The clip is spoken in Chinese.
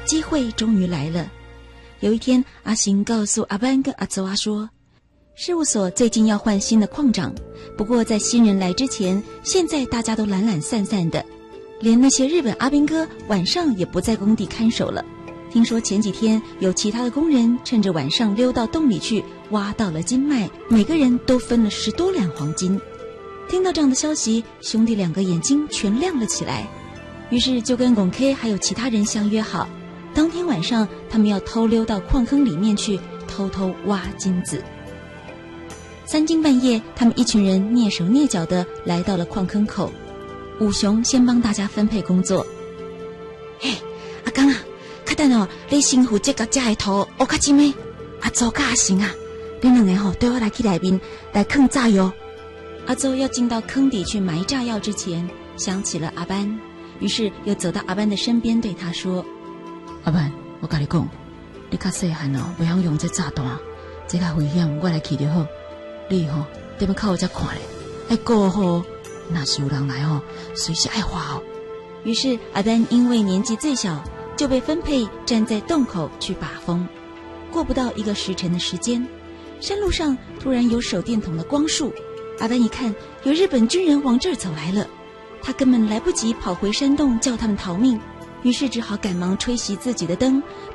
机会终于来了。有一天，阿行告诉阿班跟阿泽娃说，事务所最近要换新的矿长，不过在新人来之前，现在大家都懒懒散散的，连那些日本阿兵哥晚上也不在工地看守了。听说前几天有其他的工人趁着晚上溜到洞里去挖到了金脉，每个人都分了10多两黄金。听到这样的消息，兄弟2个眼睛全亮了起来，于是就跟龚 K 还有其他人相约好，当天晚上他们要偷溜到矿坑里面去偷偷挖金子。3更半夜，他们一群人蹑手蹑脚地来到了矿坑口。武雄先帮大家分配工作。嘿，阿刚啊，较等哦，你先负责甲遮的土挖较深的，阿周甲阿行啊，你2个对我来去内面来放炸药。阿周要进到坑底去埋炸药之前，想起了阿班，于是又走到阿班的身边对他说，阿班，我跟你讲，你较细汉哦，不晓用这炸弹，这较危险，我来去就好。你在要靠我这看咧，要顾好，若是有人来随时爱花。于是阿班因为年纪最小，就被分配站在洞口去把风。过不到1个时辰的时间，山路上突然有手电筒的光束，阿班一看有日本军人往这儿走来了，他根本来不及跑回山洞叫他们逃命，于是只好赶忙吹熄自己的灯，